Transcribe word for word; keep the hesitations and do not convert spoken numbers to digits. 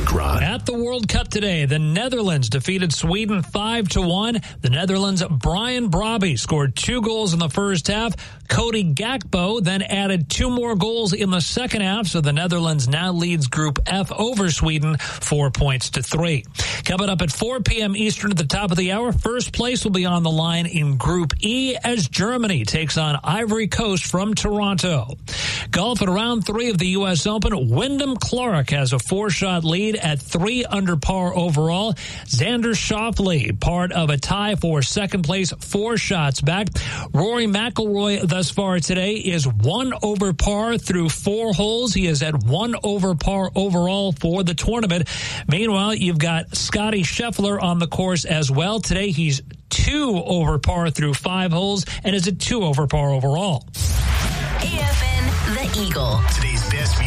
traffic, Ron. At the World Cup today, the Netherlands defeated Sweden five to one. The Netherlands' Brian Brobby scored two goals in the first half. Cody Gakpo then added two more goals in the second half, so the Netherlands now leads Group F over Sweden, four points to three. Coming up at four p.m. Eastern at the top of the hour, first place will be on the line in Group E as Germany takes on Ivory Coast from Toronto. Golf at round three of the U S Open, Wyndham Clark has a four-shot lead at three under par overall. Xander Schauffele, part of a tie for second place, four shots back. Rory McIlroy thus far today is one over par through four holes. He is at one over par overall for the tournament. Meanwhile, you've got Scotty Scheffler on the course as well. Today he's two over par through five holes and is at two over par overall. A F N, The Eagle. Today's best music.